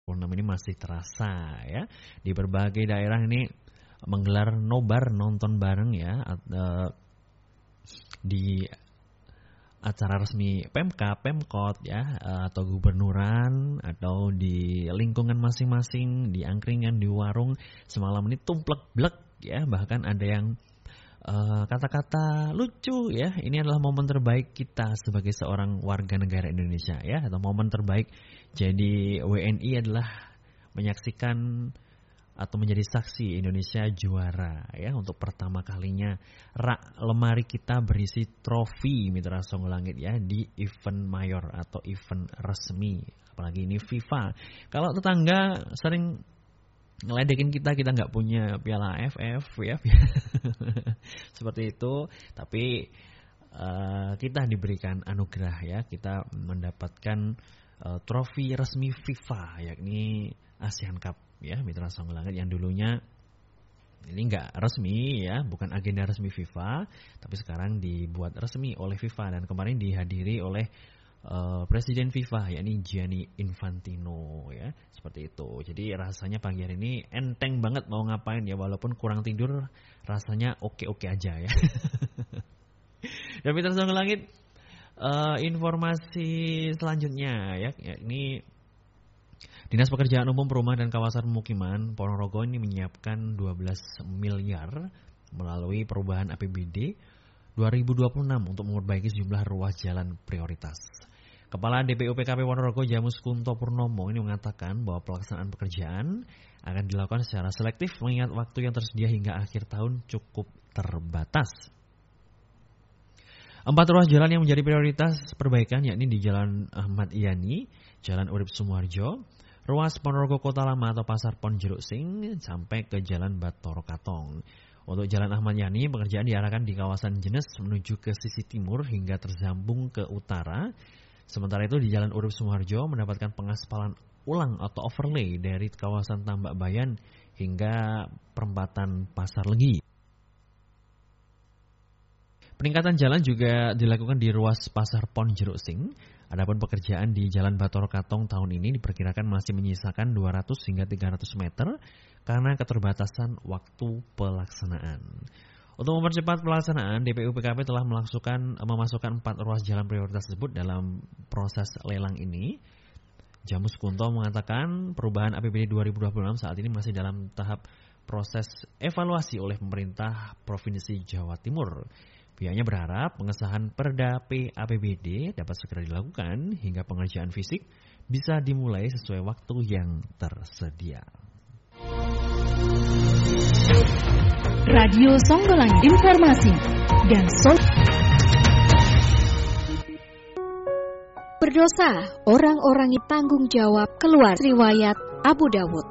ini masih terasa ya. Di berbagai daerah ini menggelar nobar nonton bareng ya di acara resmi Pemkab, Pemkot ya, atau gubernuran, atau di lingkungan masing-masing, di angkringan, di warung. Semalam ini tumplek-blek ya, bahkan ada yang kata-kata lucu ya. Ini adalah momen terbaik kita sebagai seorang warga negara Indonesia ya, atau momen terbaik jadi WNI adalah menyaksikan atau menjadi saksi Indonesia juara ya, untuk pertama kalinya rak lemari kita berisi trofi Mitra Songgolangit ya, di event mayor atau event resmi, apalagi ini FIFA. Kalau tetangga sering ngeledekin kita nggak punya piala AFF ya seperti itu, tapi kita diberikan anugerah ya, kita mendapatkan trofi resmi FIFA, yakni ASEAN Cup ya, Mitra Songgolangit, yang dulunya ini enggak resmi ya, bukan agenda resmi FIFA, tapi sekarang dibuat resmi oleh FIFA dan kemarin dihadiri oleh Presiden FIFA yakni Gianni Infantino ya, seperti itu. Jadi rasanya pagi hari ini enteng banget mau ngapain ya, walaupun kurang tidur rasanya oke-oke aja ya. Dan Mitra Songgolangit, informasi selanjutnya ya, yakni Dinas Pekerjaan Umum Perumahan dan Kawasan Pemukiman Ponorogo ini menyiapkan 12 miliar melalui perubahan APBD 2026 untuk memperbaiki sejumlah ruas jalan prioritas. Kepala DPU PKP Ponorogo Jamus Kunto Purnomo ini mengatakan bahwa pelaksanaan pekerjaan akan dilakukan secara selektif mengingat waktu yang tersedia hingga akhir tahun cukup terbatas. 4 ruas jalan yang menjadi prioritas perbaikan yakni di Jalan Ahmad Yani, Jalan Urip Sumoharjo, ruas Ponorogo Kota Lama atau Pasar Pon Jeruk Sing sampai ke Jalan Batoro Katong. Untuk Jalan Ahmad Yani, pekerjaan diarahkan di kawasan Jenes menuju ke sisi timur hingga tersambung ke utara. Sementara itu di Jalan Urip Sumoharjo mendapatkan pengaspalan ulang atau overlay dari kawasan Tambak Bayan hingga perempatan Pasar Legi. Peningkatan jalan juga dilakukan di ruas Pasar Pon Jeruk Sing. Adapun pekerjaan di Jalan Batoro Katong tahun ini diperkirakan masih menyisakan 200 hingga 300 meter karena keterbatasan waktu pelaksanaan. Untuk mempercepat pelaksanaan, DPU PKP telah memasukkan 4 ruas jalan prioritas tersebut dalam proses lelang ini. Jamus Kunto mengatakan perubahan APBD 2026 saat ini masih dalam tahap proses evaluasi oleh pemerintah Provinsi Jawa Timur. Pihaknya berharap pengesahan Perda PAPBD dapat segera dilakukan hingga pengerjaan fisik bisa dimulai sesuai waktu yang tersedia. Radio Songgolangit, informasi dan berdosa, orang-orang yang tanggung jawab keluar riwayat Abu Dawud.